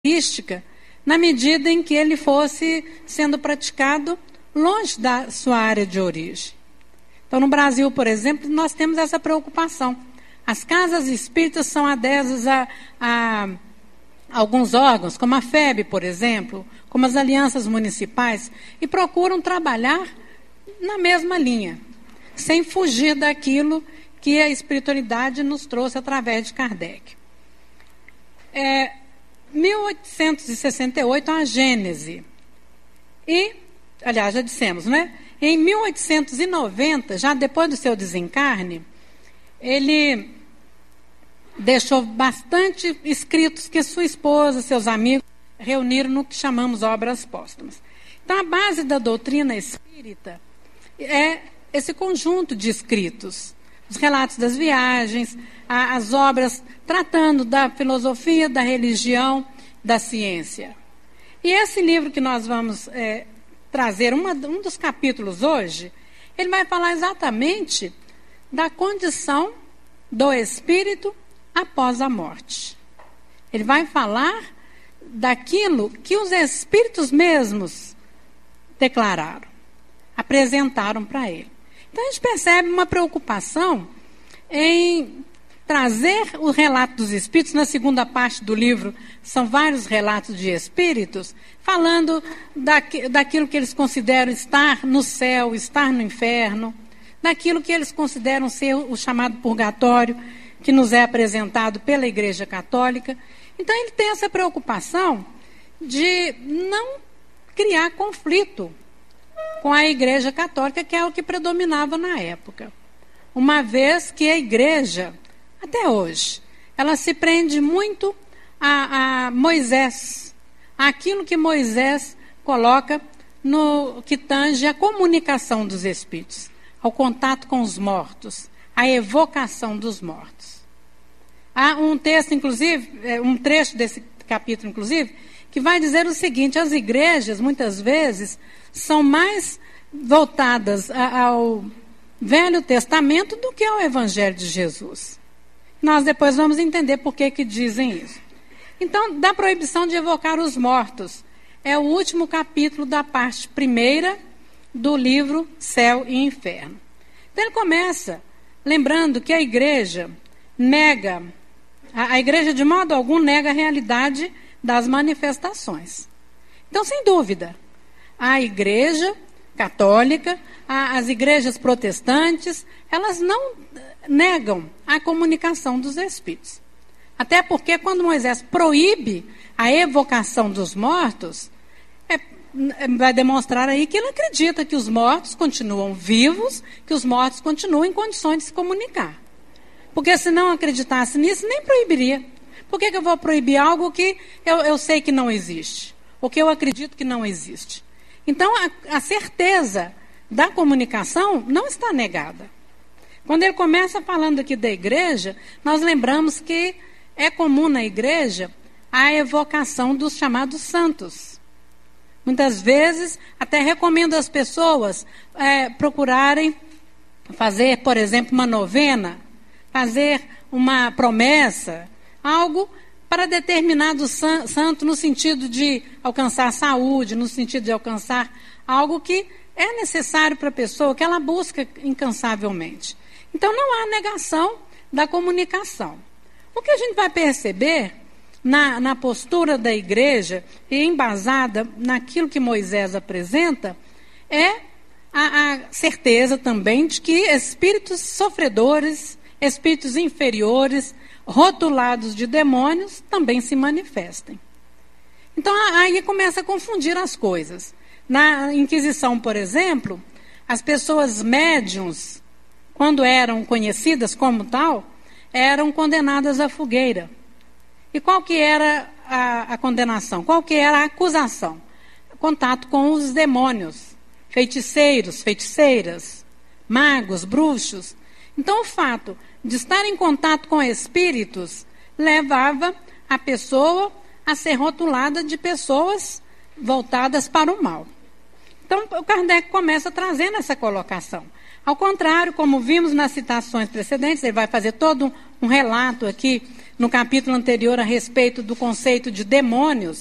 característica na medida em que ele fosse sendo praticado longe da sua área de origem. Então, no Brasil, por exemplo, nós temos essa preocupação. As casas espíritas são adesas a alguns órgãos, como a FEB, por exemplo, como as alianças municipais, e procuram trabalhar na mesma linha, sem fugir daquilo que a espiritualidade nos trouxe através de Kardec. 1868, a Gênese. E, aliás, já dissemos, né? Em 1890, já depois do seu desencarne, ele deixou bastante escritos que sua esposa, seus amigos, reuniram no que chamamos obras póstumas. Então, a base da doutrina espírita é esse conjunto de escritos, os relatos das viagens, as obras tratando da filosofia, da religião, da ciência. E esse livro que nós vamos trazer, um dos capítulos hoje, ele vai falar exatamente da condição do espírito após a morte. Ele vai falar daquilo que os espíritos mesmos declararam, apresentaram para ele. Então a gente percebe uma preocupação em trazer o relato dos espíritos. Na segunda parte do livro são vários relatos de espíritos, falando daquilo que eles consideram estar no céu, estar no inferno, daquilo que eles consideram ser o chamado purgatório, que nos é apresentado pela Igreja Católica. Então ele tem essa preocupação de não criar conflito com a Igreja Católica, que é o que predominava na época. Uma vez que a Igreja, até hoje, ela se prende muito a Moisés, aquilo que Moisés coloca no que tange a comunicação dos espíritos, ao contato com os mortos, a evocação dos mortos. Há um texto, inclusive, um trecho desse capítulo, inclusive, que vai dizer o seguinte: as igrejas, muitas vezes, são mais voltadas ao Velho Testamento do que ao Evangelho de Jesus. Nós depois vamos entender por que dizem isso. Então, da proibição de evocar os mortos, é o último capítulo da parte primeira do livro Céu e Inferno. Então, ele começa lembrando que a igreja nega, a igreja de modo algum nega a realidade das manifestações. Então, sem dúvida, a igreja católica, as igrejas protestantes, elas não negam a comunicação dos espíritos. Até porque quando Moisés proíbe a evocação dos mortos, vai demonstrar aí que ele acredita que os mortos continuam vivos, que os mortos continuam em condições de se comunicar. Porque se não acreditasse nisso, nem proibiria. Por que eu vou proibir algo que eu sei que não existe? Ou que eu acredito que não existe? Então, a certeza da comunicação não está negada. Quando ele começa falando aqui da igreja, nós lembramos que é comum na igreja a evocação dos chamados santos. Muitas vezes, até recomendo às pessoas procurarem fazer, por exemplo, uma novena, fazer uma promessa, algo para determinado santo, no sentido de alcançar saúde, no sentido de alcançar algo que é necessário para a pessoa, que ela busca incansavelmente. Então, não há negação da comunicação. O que a gente vai perceber na postura da igreja, e embasada naquilo que Moisés apresenta, é a certeza também de que espíritos sofredores, espíritos inferiores, rotulados de demônios, também se manifestem. Então, aí começa a confundir as coisas. Na Inquisição, por exemplo, as pessoas médiuns, quando eram conhecidas como tal, eram condenadas à fogueira. E qual que era a condenação? Qual que era a acusação? Contato com os demônios, feiticeiros, feiticeiras, magos, bruxos. Então, o fato de estar em contato com espíritos levava a pessoa a ser rotulada de pessoas voltadas para o mal. Então, o Kardec começa trazendo essa colocação. Ao contrário, como vimos nas citações precedentes, ele vai fazer todo um relato aqui no capítulo anterior a respeito do conceito de demônios,